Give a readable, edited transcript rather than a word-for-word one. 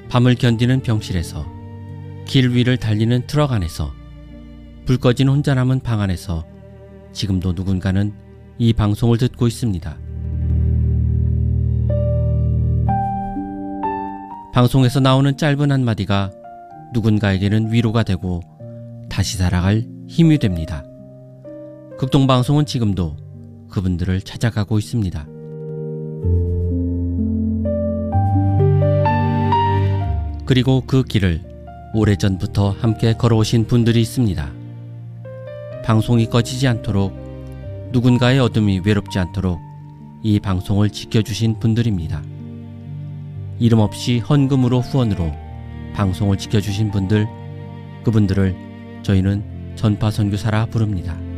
밤을 견디는 병실에서, 길 위를 달리는 트럭 안에서, 불 꺼진 혼자 남은 방 안에서 지금도 누군가는 이 방송을 듣고 있습니다. 방송에서 나오는 짧은 한마디가 누군가에게는 위로가 되고 다시 살아갈 힘이 됩니다. 극동방송은 지금도 그분들을 찾아가고 있습니다. 그리고 그 길을 오래전부터 함께 걸어오신 분들이 있습니다. 방송이 꺼지지 않도록, 누군가의 어둠이 외롭지 않도록 이 방송을 지켜주신 분들입니다. 이름 없이 헌금으로 후원으로 방송을 지켜주신 분들, 그분들을 저희는 전파선교사라 부릅니다.